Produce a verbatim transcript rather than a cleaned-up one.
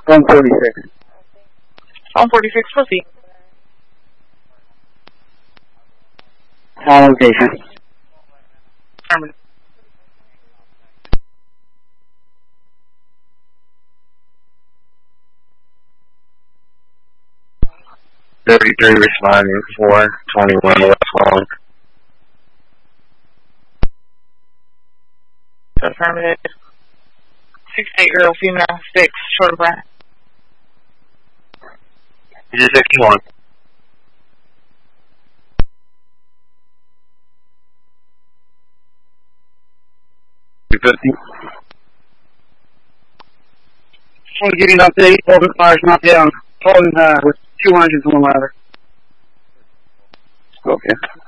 Phone forty-six. Phone forty-six, proceed. All location. Affirmative. thirty-three responding, four twenty-one West Long. Affirmative. six-eight girl, female, six, short of breath. Is it sixty-one? two fifty. Want to give you an update. Open fires not down. Holding uh, with two hundred on the ladder. Okay.